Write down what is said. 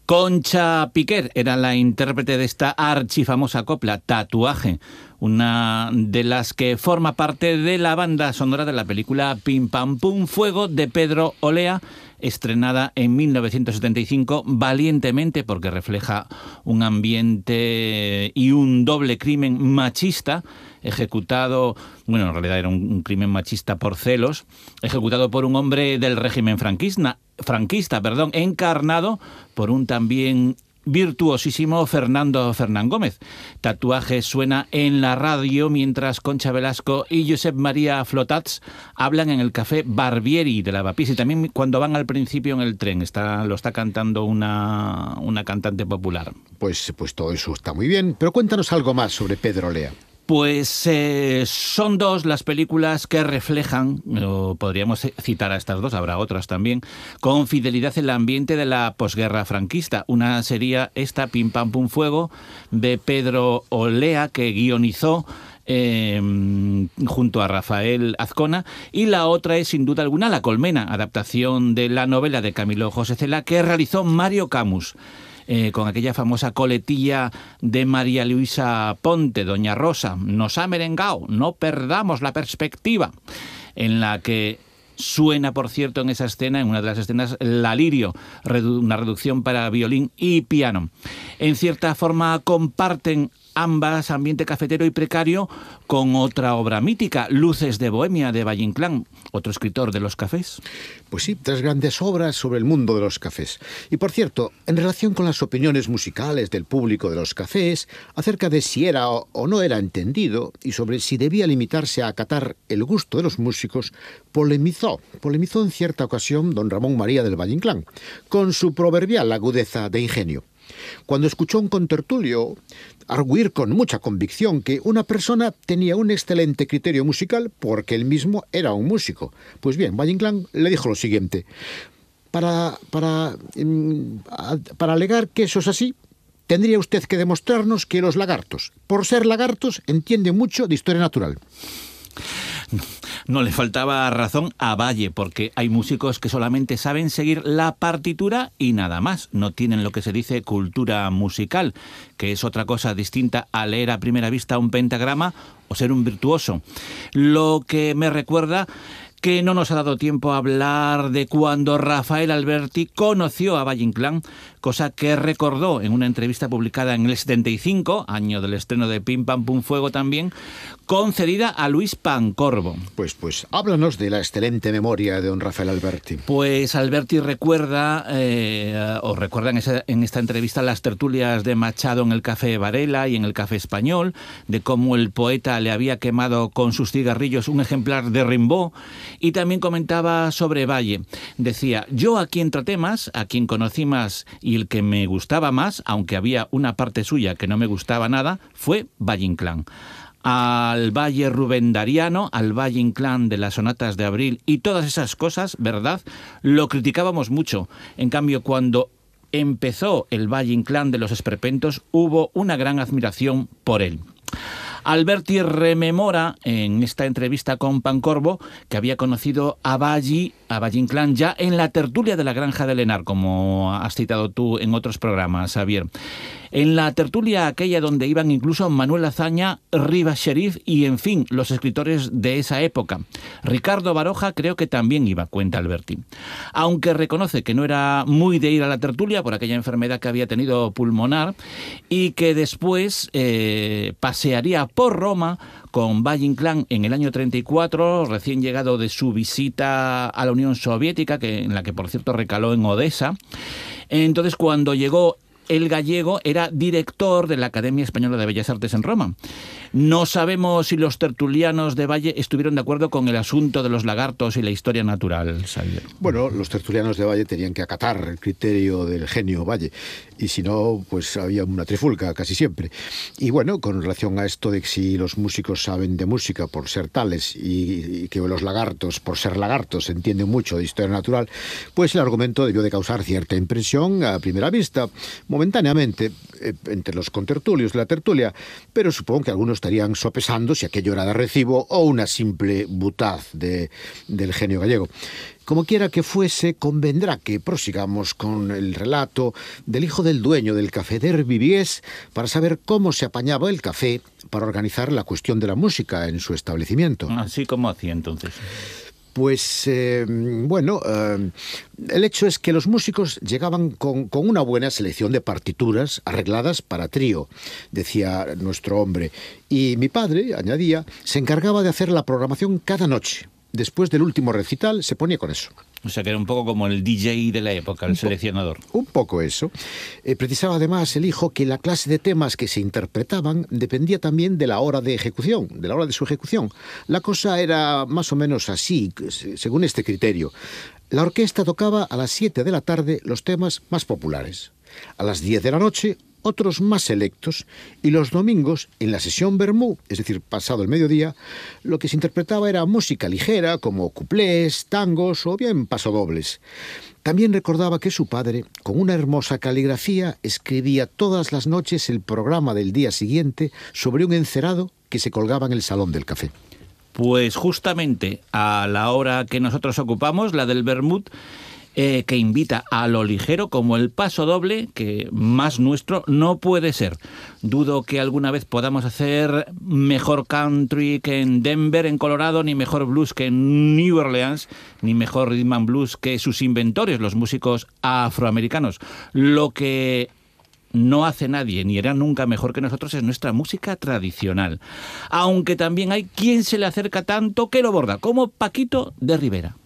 Concha Piquer era la intérprete de esta archifamosa copla, Tatuaje, una de las que forma parte de la banda sonora de la película Pim Pam Pum Fuego de Pedro Olea, estrenada en 1975 valientemente porque refleja un ambiente y un doble crimen machista ejecutado, bueno, en realidad era un crimen machista por celos, ejecutado por un hombre del régimen franquista, encarnado por un también virtuosísimo Fernando Fernán Gómez. Tatuaje suena en la radio mientras Concha Velasco y Josep María Flotats hablan en el café Barbieri de Lavapiés, y también cuando van al principio en el tren. Lo está cantando una cantante popular. Pues todo eso está muy bien, pero cuéntanos algo más sobre Pedro Olea. Pues son dos las películas que reflejan, o podríamos citar a estas dos, habrá otras también, con fidelidad el ambiente de la posguerra franquista. Una sería esta, Pim Pam Pum Fuego, de Pedro Olea, que guionizó junto a Rafael Azcona, y la otra es sin duda alguna La Colmena, adaptación de la novela de Camilo José Cela que realizó Mario Camus. Con aquella famosa coletilla de María Luisa Ponte, Doña Rosa, nos ha merengado, no perdamos la perspectiva, en la que suena, por cierto, en esa escena, en una de las escenas, la lirio, una reducción para violín y piano. En cierta forma comparten ambas ambiente cafetero y precario con otra obra mítica, Luces de Bohemia, de Valle Inclán, otro escritor de los cafés. Pues sí, tres grandes obras sobre el mundo de los cafés. Y por cierto, en relación con las opiniones musicales del público de los cafés, acerca de si era o no era entendido, y sobre si debía limitarse a acatar el gusto de los músicos, polemizó en cierta ocasión don Ramón María del Valle Inclán, con su proverbial agudeza de ingenio, cuando escuchó a un contertulio arguir con mucha convicción que una persona tenía un excelente criterio musical porque él mismo era un músico. Pues bien, Valle Inclán le dijo lo siguiente: para alegar que eso es así, tendría usted que demostrarnos que los lagartos, por ser lagartos, entienden mucho de historia natural. No le faltaba razón a Valle, porque hay músicos que solamente saben seguir la partitura y nada más. No tienen lo que se dice cultura musical, que es otra cosa distinta a leer a primera vista un pentagrama o ser un virtuoso. Lo que me recuerda que no nos ha dado tiempo a hablar de cuando Rafael Alberti conoció a Valle Inclán, cosa que recordó en una entrevista publicada en el 75, año del estreno de Pim Pam Pum Fuego también, concedida a Luis Pancorbo. Pues háblanos de la excelente memoria de don Rafael Alberti. Pues Alberti recuerda en esta entrevista las tertulias de Machado en el Café Varela y en el Café Español, de cómo el poeta le había quemado con sus cigarrillos un ejemplar de Rimbaud, y también comentaba sobre Valle. Decía: yo a quien traté más, a quien conocí más y el que me gustaba más, aunque había una parte suya que no me gustaba nada, fue Valle Inclán. Al Valle rubendariano, al Valle Inclán de las sonatas de Abril y todas esas cosas, ¿verdad?, lo criticábamos mucho. En cambio, cuando empezó el Valle Inclán de los esperpentos, hubo una gran admiración por él. Alberti rememora en esta entrevista con Pancorbo que había conocido a Valle Inclán ya en la tertulia de la Granja del Henar, como has citado tú en otros programas, Javier. En la tertulia aquella donde iban incluso Manuel Azaña, Rivas Sheriff y, en fin, los escritores de esa época. Ricardo Baroja creo que también iba, cuenta Alberti. Aunque reconoce que no era muy de ir a la tertulia por aquella enfermedad que había tenido pulmonar, y que después pasearía por Roma con Valle Inclán en el año 34, recién llegado de su visita a la Unión Soviética, en la que por cierto recaló en Odessa. Entonces, cuando llegó, el gallego era director de la Academia Española de Bellas Artes en Roma. No sabemos si los tertulianos de Valle estuvieron de acuerdo con el asunto de los lagartos y la historia natural, Xavier. Bueno, los tertulianos de Valle tenían que acatar el criterio del genio Valle, y si no, pues había una trifulca casi siempre. Y bueno, con relación a esto de que si los músicos saben de música por ser tales y que los lagartos, por ser lagartos, entienden mucho de historia natural, pues el argumento debió de causar cierta impresión a primera vista. momentáneamente entre los contertulios de la tertulia, pero supongo que algunos estarían sopesando si aquello era de recibo o una simple butaz del genio gallego. Como quiera que fuese, convendrá que prosigamos con el relato del hijo del dueño del café d'Herbivies para saber cómo se apañaba el café para organizar la cuestión de la música en su establecimiento. Así como hacía entonces. Pues, el hecho es que los músicos llegaban con una buena selección de partituras arregladas para trío, decía nuestro hombre, y mi padre, añadía, se encargaba de hacer la programación cada noche. Después del último recital se ponía con eso. O sea, que era un poco como el DJ de la época, el seleccionador. Un poco eso. Precisaba además el hijo que la clase de temas que se interpretaban dependía también de la hora de ejecución, de la hora de su ejecución. La cosa era más o menos así, según este criterio. La orquesta tocaba a las 7 de la tarde los temas más populares. A las 10 de la noche, otros más selectos, y los domingos, en la sesión vermú, es decir, pasado el mediodía, lo que se interpretaba era música ligera, como cuplés, tangos o bien pasodobles. También recordaba que su padre, con una hermosa caligrafía, escribía todas las noches el programa del día siguiente sobre un encerado que se colgaba en el salón del café. Pues justamente a la hora que nosotros ocupamos, la del vermut, que invita a lo ligero, como el paso doble, que más nuestro no puede ser. Dudo que alguna vez podamos hacer mejor country que en Denver, en Colorado, ni mejor blues que en New Orleans, ni mejor rhythm and blues que sus inventores, los músicos afroamericanos. Lo que no hace nadie, ni hará nunca mejor que nosotros, es nuestra música tradicional. Aunque también hay quien se le acerca tanto que lo borda, como Paquito de Rivera.